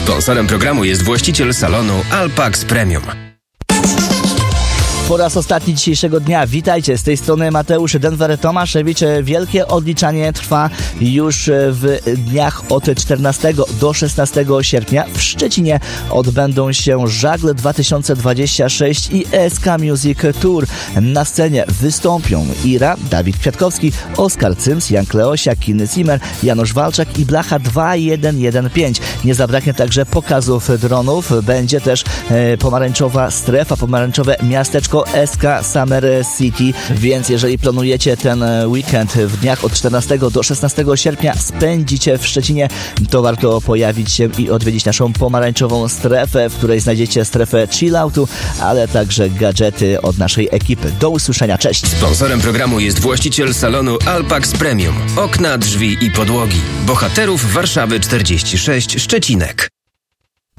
Sponsorem programu jest właściciel salonu Alpax Premium. Po raz ostatni dzisiejszego dnia. Witajcie, z tej strony Mateusz Denver Tomaszewicz. Wielkie odliczanie trwa już w dniach od 14 do 16 sierpnia. W Szczecinie odbędą się Żagle 2026 i SK Music Tour. Na scenie wystąpią Ira, Dawid Kwiatkowski, Oskar Cyms, Jan Kleosia, Kinny Zimmer, Janusz Walczak i Blacha 2115. Nie zabraknie także pokazów dronów. Będzie też pomarańczowa strefa, pomarańczowe miasteczko SK Summer City, więc jeżeli planujecie ten weekend w dniach od 14 do 16 sierpnia spędzicie w Szczecinie, to warto pojawić się i odwiedzić naszą pomarańczową strefę, w której znajdziecie strefę chilloutu, ale także gadżety od naszej ekipy. Do usłyszenia, cześć! Sponsorem programu jest właściciel salonu Alpax Premium. Okna, drzwi i podłogi. Bohaterów Warszawy 46, Szczecinek.